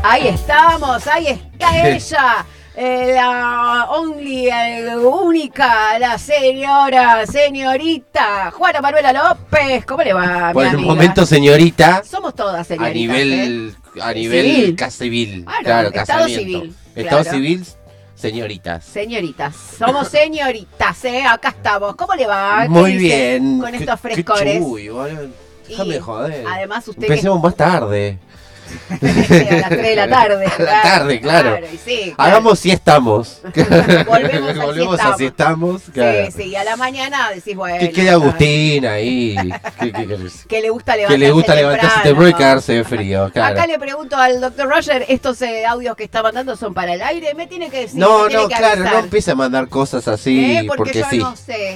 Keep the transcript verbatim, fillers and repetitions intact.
Ahí estamos, ahí está ella. Eh, la only, eh, única, la señora, señorita Juana Manuela López. ¿Cómo le va, Por mi el amiga? momento, señorita. Somos todas señoritas. A nivel, ¿eh? a nivel civil. ca- civil. Ah, no, claro, Estado casamiento. civil, Estado claro. civil, señoritas. Señoritas, somos señoritas, ¿eh? Acá estamos. ¿Cómo le va? ¿Qué Muy dice bien. con Qué- estos qué frescores? chuy, boludo. Déjame Y joder. además usted Empecemos más tarde. que a las tres de la tarde. A la tarde, claro. y sí, claro. Hagamos si estamos. Volvemos al Volvemos si a si estamos. Claro. Sí, sí, y a la mañana decís, bueno. Que quede Agustín ahí. Que, que- que- Que le gusta levantarse que le gusta levantarse temprano. temprano y quedarse de frío. Claro. Acá le pregunto al doctor Roger, ¿estos eh, audios que está mandando son para el aire? Me tiene que decir, No, me tiene no, que claro, no avisar. empiece a mandar cosas así, ¿Eh? Porque, porque yo sí. no sé.